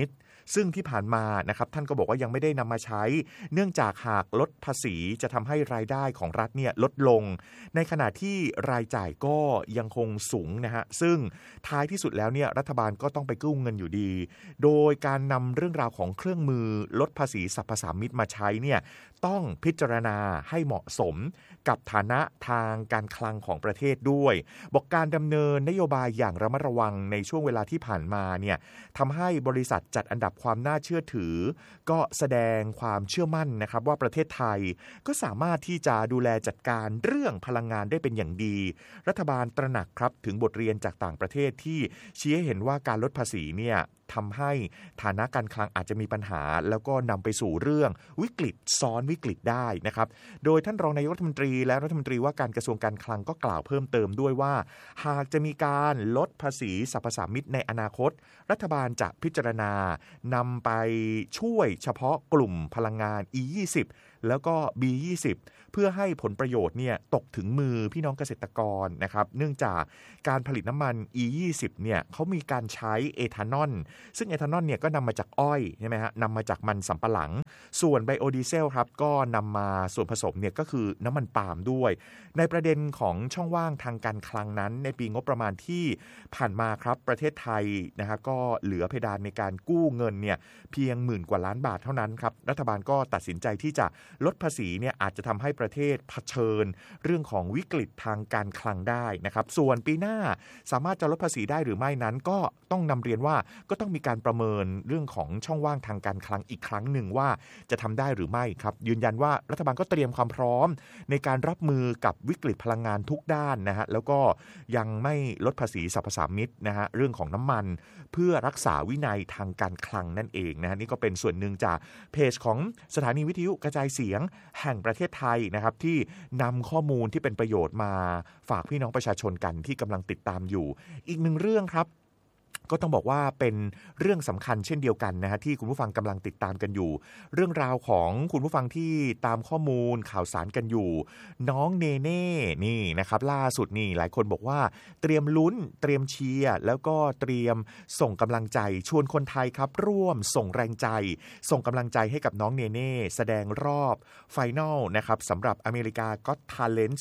ซึ่งที่ผ่านมานะครับท่านก็บอกว่ายังไม่ได้นำมาใช้เนื่องจากหากลดภาษีจะทำให้รายได้ของรัฐเนี่ยลดลงในขณะที่รายจ่ายก็ยังคงสูงนะฮะซึ่งท้ายที่สุดแล้วเนี่ยรัฐบาลก็ต้องไปกู้เงินอยู่ดีโดยการนำเรื่องราวของเครื่องมือลดภาษีสรรพสามิตมาใช้เนี่ยต้องพิจารณาให้เหมาะสมกับฐานะทางการคลังของประเทศด้วยบอกการดำเนินนโยบายอย่างระมัดระวังในช่วงเวลาที่ผ่านมาเนี่ยทำให้บริษัทจัดอันดับความน่าเชื่อถือก็แสดงความเชื่อมั่นนะครับว่าประเทศไทยก็สามารถที่จะดูแลจัดการเรื่องพลังงานได้เป็นอย่างดีรัฐบาลตระหนักครับถึงบทเรียนจากต่างประเทศที่ชี้ให้เห็นว่าการลดภาษีเนี่ยทำให้ฐานะการคลังอาจจะมีปัญหาแล้วก็นำไปสู่เรื่องวิกฤตซ้อนวิกฤตได้นะครับโดยท่านรองนายกรัฐมนตรีและรัฐมนตรีว่าการกระทรวงการคลังก็กล่าวเพิ่มเติมด้วยว่าหากจะมีการลดภาษีสรรพสามิตในอนาคตรัฐบาลจะพิจารณานำไปช่วยเฉพาะกลุ่มพลังงาน E20 แล้วก็ B20 เพื่อให้ผลประโยชน์เนี่ยตกถึงมือพี่น้องเกษตรกรนะครับเนื่องจากการผลิตน้ำมัน E20 เนี่ยเขามีการใช้เอทานอลซึ่งเอทานอลเนี่ยก็นำมาจากอ้อยใช่ไหมฮะนำมาจากมันสำปะหลังส่วนไบโอดีเซลครับก็นำมาส่วนผสมเนี่ยก็คือน้ำมันปาล์มด้วยในประเด็นของช่องว่างทางการคลังนั้นในปีงบประมาณที่ผ่านมาครับประเทศไทยนะฮะก็เหลือเพดานในการกู้เงินเนี่ยเพียง10,000 กว่าล้านบาทเท่านั้นครับรัฐบาลก็ตัดสินใจที่จะลดภาษีเนี่ยอาจจะทำให้ประเทศเผชิญเรื่องของวิกฤตทางการคลังได้นะครับส่วนปีหน้าสามารถจะลดภาษีได้หรือไม่นั้นก็ต้องนำเรียนว่าก็ต้องมีการประเมินเรื่องของช่องว่างทางการคลังอีกครั้งหนึ่งว่าจะทำได้หรือไม่ครับยืนยันว่ารัฐบาลก็เตรียมความพร้อมในการรับมือกับวิกฤตพลังงานทุกด้านนะฮะแล้วก็ยังไม่ลดภาษีสรรพสามิตนะฮะเรื่องของน้ำมันเพื่อรักษาวินัยทางการคลังนั่นเองนะฮะนี่ก็เป็นส่วนหนึ่งจากเพจของสถานีวิทยุกระจายเสียงแห่งประเทศไทยนะครับที่นำข้อมูลที่เป็นประโยชน์มาฝากพี่น้องประชาชนกันที่กำลังติดตามอยู่อีกหนึ่งเรื่องครับก็ต้องบอกว่าเป็นเรื่องสำคัญเช่นเดียวกันนะฮะที่คุณผู้ฟังกำลังติดตามกันอยู่เรื่องราวของคุณผู้ฟังที่ตามข้อมูลข่าวสารกันอยู่น้องเนเน่นี่นะครับล่าสุดนี่หลายคนบอกว่าเตรียมลุ้นเตรียมเชียร์แล้วก็เตรียมส่งกำลังใจชวนคนไทยครับร่วมส่งแรงใจส่งกำลังใจให้กับน้องเนเน่แสดงรอบไฟนอลนะครับสำหรับอเมริกาก็อต Talent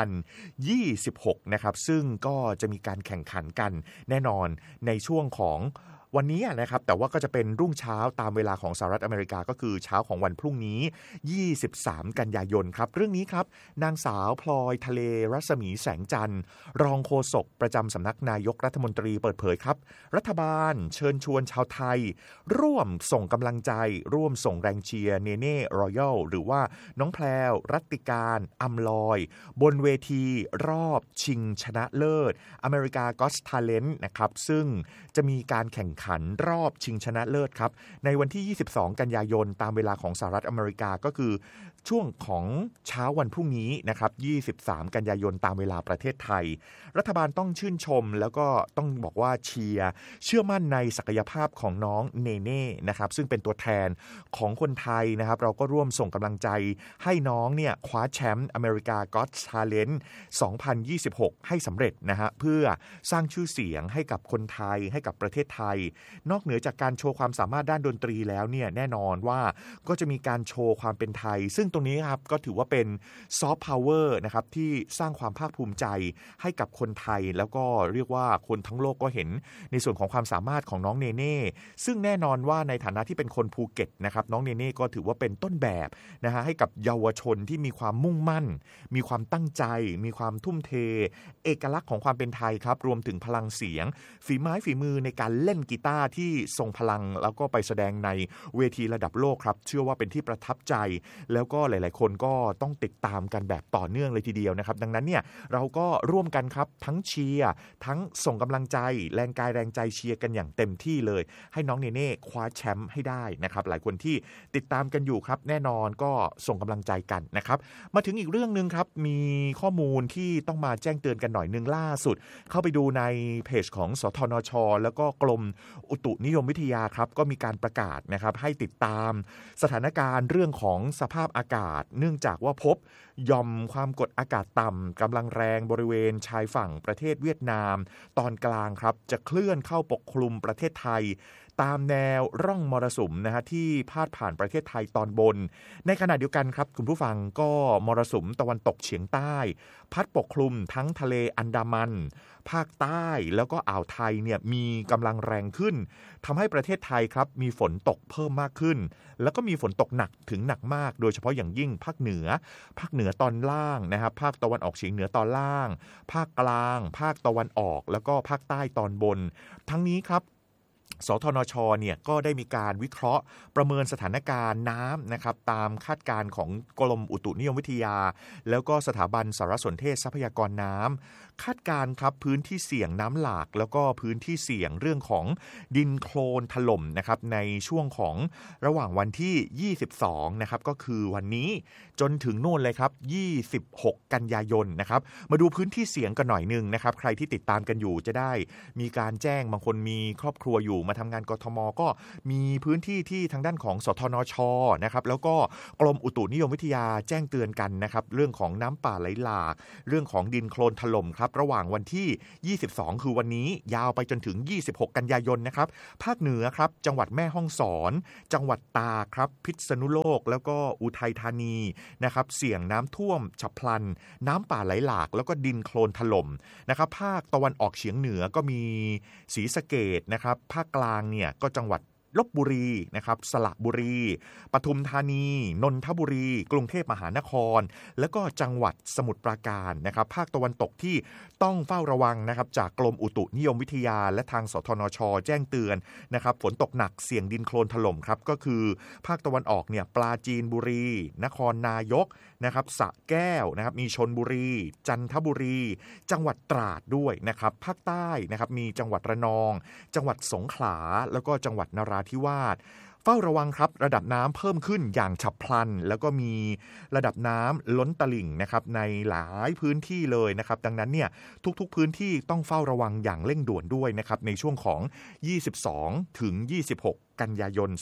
2026นะครับซึ่งก็จะมีการแข่งขันกันแน่นอนในช่วงของวันนี้นะครับแต่ว่าก็จะเป็นรุ่งเช้าตามเวลาของสหรัฐอเมริกาก็คือเช้าของวันพรุ่งนี้23กันยายนครับเรื่องนี้ครับนางสาวพลอยทะเลรัศมีแสงจันทร์รองโฆษกประจำสำนักนายกรัฐมนตรีเปิดเผยครับรัฐบาลเชิญชวนชาวไทยร่วมส่งกำลังใจร่วมส่งแรงเชียร์เนเน่รอยัลหรือว่าน้องแพรวรัตติการอำลอยบนเวทีรอบชิงชนะเลิศอเมริกาก็อต Talent นะครับซึ่งจะมีการแข่งขันรอบชิงชนะเลิศครับในวันที่22กันยายนตามเวลาของสหรัฐอเมริกาก็คือช่วงของเช้าวันพรุ่งนี้นะครับ23กันยายนตามเวลาประเทศไทยรัฐบาลต้องชื่นชมแล้วก็ต้องบอกว่าเชียร์เชื่อมั่นในศักยภาพของน้องเนเน่นะครับซึ่งเป็นตัวแทนของคนไทยนะครับเราก็ร่วมส่งกำลังใจให้น้องเนี่ยคว้าแชมป์อเมริกาก็อต Talent 2026ให้สำเร็จนะฮะเพื่อสร้างชื่อเสียงให้กับคนไทยให้กับประเทศไทยนอกเหนือจากการโชว์ความสามารถด้านดนตรีแล้วเนี่ยแน่นอนว่าก็จะมีการโชว์ความเป็นไทยซึ่งตรงนี้ครับก็ถือว่าเป็นซอฟต์พาวเวอร์นะครับที่สร้างความภาคภูมิใจให้กับคนไทยแล้วก็เรียกว่าคนทั้งโลกก็เห็นในส่วนของความสามารถของน้องเนเน่ซึ่งแน่นอนว่าในฐานะที่เป็นคนภูเก็ตนะครับน้องเนเน่ก็ถือว่าเป็นต้นแบบนะฮะให้กับเยาวชนที่มีความมุ่งมั่นมีความตั้งใจมีความทุ่มเทเอกลักษณ์ของความเป็นไทยครับรวมถึงพลังเสียงฝีไม้ฝีมือในการเล่นกีตาร์ที่ทรงพลังแล้วก็ไปแสดงในเวทีระดับโลกครับเชื่อว่าเป็นที่ประทับใจแล้วก็หลายๆคนก็ต้องติดตามกันแบบต่อเนื่องเลยทีเดียวนะครับดังนั้นเนี่ยเราก็ร่วมกันครับทั้งเชียร์ทั้งส่งกำลังใจแรงกายแรงใจเชียร์กันอย่างเต็มที่เลยให้น้องเนเน่คว้าแชมป์ให้ได้นะครับหลายคนที่ติดตามกันอยู่ครับแน่นอนก็ส่งกำลังใจกันนะครับมาถึงอีกเรื่องนึงครับมีข้อมูลที่ต้องมาแจ้งเตือนกันหน่อยนึงล่าสุดเข้าไปดูในเพจของสทนช.แล้วก็กรมอุตุนิยมวิทยาครับก็มีการประกาศนะครับให้ติดตามสถานการณ์เรื่องของสภาพอากาศเนื่องจากว่าพบหย่อมความกดอากาศต่ำกำลังแรงบริเวณชายฝั่งประเทศเวียดนามตอนกลางครับจะเคลื่อนเข้าปกคลุมประเทศไทยตามแนวร่องมรสุมนะฮะที่พาดผ่านประเทศไทยตอนบนในขณะเดียวกันครับคุณผู้ฟังก็มรสุมตะวันตกเฉียงใต้พัดปกคลุมทั้งทะเลอันดามันภาคใต้แล้วก็อ่าวไทยเนี่ยมีกำลังแรงขึ้นทำให้ประเทศไทยครับมีฝนตกเพิ่มมากขึ้นแล้วก็มีฝนตกหนักถึงหนักมากโดยเฉพาะอย่างยิ่งภาคเหนือตอนล่างนะครับภาคตะวันออกเฉียงเหนือตอนล่างภาคกลางภาคตะวันออกแล้วก็ภาคใต้ตอนบนทั้งนี้ครับสทนช.เนี่ยก็ได้มีการวิเคราะห์ประเมินสถานการณ์น้ำนะครับตามคาดการณ์ของกรมอุตุนิยมวิทยาแล้วก็สถาบันสารสนเทศทรัพยากรน้ำคาดการณ์ครับพื้นที่เสี่ยงน้ำหลากแล้วก็พื้นที่เสี่ยงเรื่องของดินโคลนถล่มนะครับในช่วงของระหว่างวันที่22นะครับก็คือวันนี้จนถึงโน่นเลยครับ26กันยายนนะครับมาดูพื้นที่เสี่ยงกันหน่อยนึงนะครับใครที่ติดตามกันอยู่จะได้มีการแจ้งบางคนมีครอบครัวอยู่มาทำงานกทมก็มีพื้นที่ที่ทางด้านของสทนช.นะครับแล้วก็กรมอุตุนิยมวิทยาแจ้งเตือนกันนะครับเรื่องของน้ำป่าไหลหลากเรื่องของดินโคลนถล่มครับระหว่างวันที่22คือวันนี้ยาวไปจนถึง26กันยายนนะครับภาคเหนือครับจังหวัดแม่ฮ่องสอนจังหวัดตากครับพิษณุโลกแล้วก็อุทัยธานีนะครับเสี่ยงน้ำท่วมฉับพลันน้ำป่าไหลหลากแล้วก็ดินโคลนถล่มนะครับภาคตะวันออกเฉียงเหนือก็มีศรีสะเกษนะครับภาคกลางเนี่ยก็จังหวัดลพบุรีนะครับสระบุรีปทุมธานีนนทบุรีกรุงเทพมหานครแล้วก็จังหวัดสมุทรปราการนะครับภาคตะวันตกที่ต้องเฝ้าระวังนะครับจากกรมอุตุนิยมวิทยาและทางสทนช.แจ้งเตือนนะครับฝนตกหนักเสี่ยงดินโคลนถล่มครับก็คือภาคตะวันออกเนี่ยปราจีนบุรีนครนายกนะครับสระแก้วนะครับมีชลบุรีจันทบุรีจังหวัดตราดด้วยนะครับภาคใต้นะครับมีจังหวัดระนองจังหวัดสงขลาแล้วก็จังหวัดนราธิวาสเฝ้าระวังครับระดับน้ำเพิ่มขึ้นอย่างฉับพลันแล้วก็มีระดับน้ำล้นตลิ่งนะครับในหลายพื้นที่เลยนะครับดังนั้นเนี่ยทุกๆพื้นที่ต้องเฝ้าระวังอย่างเร่งด่วนด้วยนะครับในช่วงของ22ถึง26กันยายน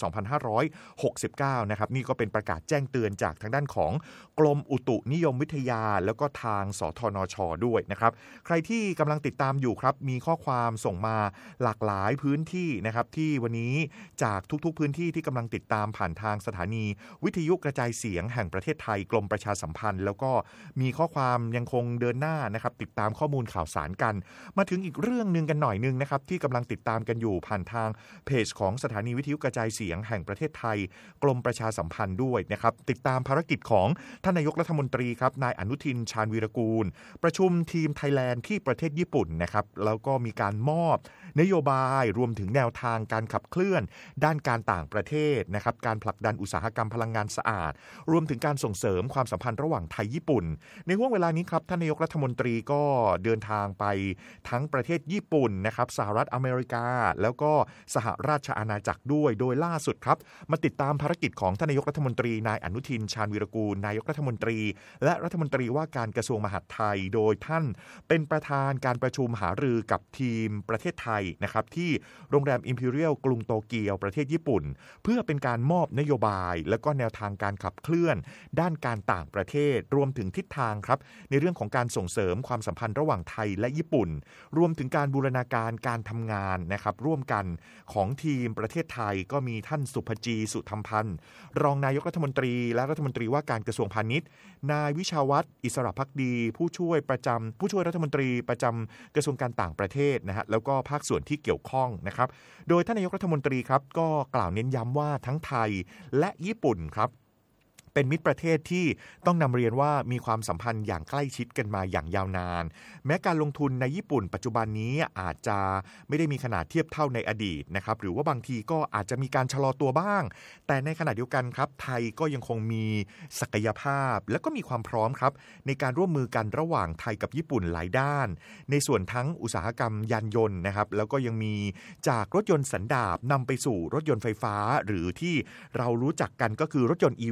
2569นะครับนี่ก็เป็นประกาศแจ้งเตือนจากทางด้านของกรมอุตุนิยมวิทยาแล้วก็ทางสทนช.ด้วยนะครับใครที่กำลังติดตามอยู่ครับมีข้อความส่งมาหลากหลายพื้นที่นะครับที่วันนี้จากทุกๆพื้นที่ที่กำลังติดตามผ่านทางสถานีวิทยุกระจายเสียงแห่งประเทศไทยกรมประชาสัมพันธ์แล้วก็มีข้อความยังคงเดินหน้านะครับติดตามข้อมูลข่าวสารกันมาถึงอีกเรื่องนึงกันหน่อยนึงนะครับที่กำลังติดตามกันอยู่ผ่านทางเพจของสถานีวิทยุกระจายเสียงแห่งประเทศไทยกรมประชาสัมพันธ์ด้วยนะครับติดตามภารกิจของท่านนายกรัฐมนตรีครับนายอนุทินชาญวีรกูลประชุมทีมไทยแลนด์ที่ประเทศญี่ปุ่นนะครับแล้วก็มีการมอบนโยบายรวมถึงแนวทางการขับเคลื่อนด้านการต่างประเทศนะครับการผลักดันอุตสาหกรรมพลังงานสะอาดรวมถึงการส่งเสริมความสัมพันธ์ระหว่างไทยญี่ปุ่นในห่วงเวลานี้ครับท่านนายกรัฐมนตรีก็เดินทางไปทั้งประเทศญี่ปุ่นนะครับสหรัฐอเมริกาแล้วก็สหราชอาณาจักรด้วยโดยล่าสุดครับมาติดตามภารกิจของท่านนายกรัฐมนตรีนายอนุทินชาญวีรกูลนายกรัฐมนตรีและรัฐมนตรีว่าการกระทรวงมหาดไทยโดยท่านเป็นประธานการประชุมหารือกับทีมประเทศไทยนะครับที่โรงแรม Imperial กรุงโตเกียวประเทศญี่ปุ่นเพื่อเป็นการมอบนโยบายและก็แนวทางการขับเคลื่อนด้านการต่างประเทศรวมถึงทิศทางครับในเรื่องของการส่งเสริมความสัมพันธ์ระหว่างไทยและญี่ปุ่นรวมถึงการบูรณาการการทำงานนะครับร่วมกันของทีมประเทศไทยก็มีท่านสุภจีสุธรรมพันธ์รองนายกรัฐมนตรีและรัฐมนตรีว่าการกระทรวงพาณิชย์นายวิชาวัฒน์อิสระภักดีผู้ช่วยรัฐมนตรีประจำกระทรวงการต่างประเทศนะฮะแล้วก็ภาคส่วนที่เกี่ยวข้องนะครับโดยท่านนายกรัฐมนตรีครับก็กล่าวเน้นย้ำว่าทั้งไทยและญี่ปุ่นครับเป็นมิตรประเทศที่ต้องนำเรียนว่ามีความสัมพันธ์อย่างใกล้ชิดกันมาอย่างยาวนานแม้การลงทุนในญี่ปุ่นปัจจุบันนี้อาจจะไม่ได้มีขนาดเทียบเท่าในอดีตนะครับหรือว่าบางทีก็อาจจะมีการชะลอตัวบ้างแต่ในขณะเดียวกันครับไทยก็ยังคงมีศักยภาพและก็มีความพร้อมครับในการร่วมมือกันระหว่างไทยกับญี่ปุ่นหลายด้านในส่วนทั้งอุตสาหกรรมยานยนต์นะครับแล้วก็ยังมีจากรถยนต์สันดาปนำไปสู่รถยนต์ไฟฟ้าหรือที่เรารู้จักกันก็คือรถยนต์ EV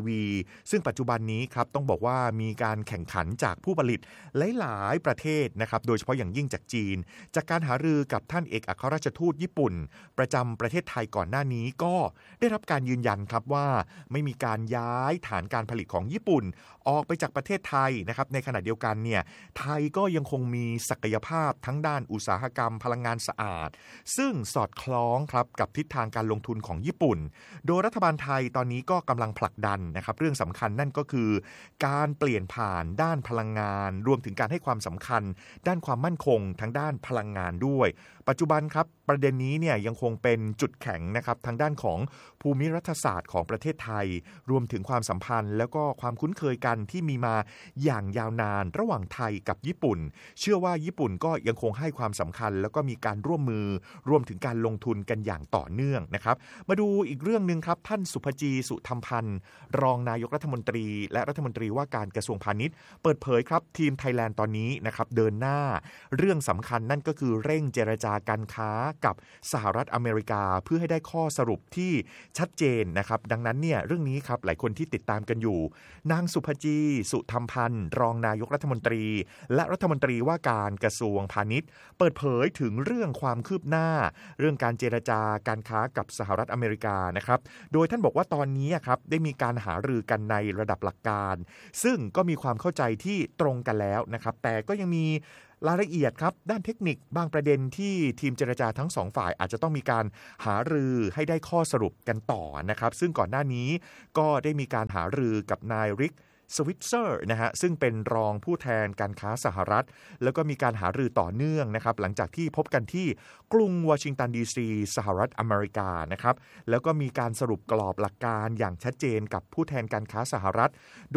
ซึ่งปัจจุบันนี้ครับต้องบอกว่ามีการแข่งขันจากผู้ผลิตหลายๆประเทศนะครับโดยเฉพาะอย่างยิ่งจากจีนจากการหารือกับท่านเอกอัครราชทูตญี่ปุ่นประจำประเทศไทยก่อนหน้านี้ก็ได้รับการยืนยันครับว่าไม่มีการย้ายฐานการผลิตของญี่ปุ่นออกไปจากประเทศไทยนะครับในขณะเดียวกันเนี่ยไทยก็ยังคงมีศักยภาพทั้งด้านอุตสาหกรรมพลังงานสะอาดซึ่งสอดคล้องครับกับทิศทางการลงทุนของญี่ปุ่นโดยรัฐบาลไทยตอนนี้ก็กำลังผลักดันนะครับเรื่องสำคัญนั่นก็คือการเปลี่ยนผ่านด้านพลังงานรวมถึงการให้ความสำคัญด้านความมั่นคงทั้งด้านพลังงานด้วยปัจจุบันครับประเด็นนี้เนี่ยยังคงเป็นจุดแข็งนะครับทางด้านของภูมิรัฐศาสตร์ของประเทศไทยรวมถึงความสัมพันธ์แล้วก็ความคุ้นเคยกันที่มีมาอย่างยาวนานระหว่างไทยกับญี่ปุ่นเชื่อว่าญี่ปุ่นก็ยังคงให้ความสำคัญแล้วก็มีการร่วมมือรวมถึงการลงทุนกันอย่างต่อเนื่องนะครับมาดูอีกเรื่องนึงครับท่านสุภจีสุธรรมพันธ์รองนายกรัฐมนตรีและรัฐมนตรีว่าการกระทรวงพาณิชย์เปิดเผยครับทีมไทยแลนด์ตอนนี้นะครับเดินหน้าเรื่องสำคัญนั่นก็คือเร่งเจรจาการค้ากับสหรัฐอเมริกาเพื่อให้ได้ข้อสรุปที่ชัดเจนนะครับดังนั้นเนี่ยเรื่องนี้ครับหลายคนที่ติดตามกันอยู่นางสุภจีสุธรรมพันธ์รองนายกรัฐมนตรีและรัฐมนตรีว่าการกระทรวงพาณิชย์เปิดเผยถึงเรื่องความคืบหน้าเรื่องการเจรจาการค้ากับสหรัฐอเมริกานะครับโดยท่านบอกว่าตอนนี้ครับได้มีการหารือกันในระดับหลักการซึ่งก็มีความเข้าใจที่ตรงกันแล้วนะครับแต่ก็ยังมีรายละเอียดครับด้านเทคนิคบางประเด็นที่ทีมเจรจาทั้งสองฝ่ายอาจจะต้องมีการหารือให้ได้ข้อสรุปกันต่อนะครับซึ่งก่อนหน้านี้ก็ได้มีการหารือกับนายริกสวิตเซอร์นะฮะซึ่งเป็นรองผู้แทนการค้าสหรัฐแล้วก็มีการหารือต่อเนื่องนะครับหลังจากที่พบกันที่กรุงวอชิงตันดีซีสหรัฐอเมริกานะครับแล้วก็มีการสรุปกรอบหลักการอย่างชัดเจนกับผู้แทนการค้าสหรัฐ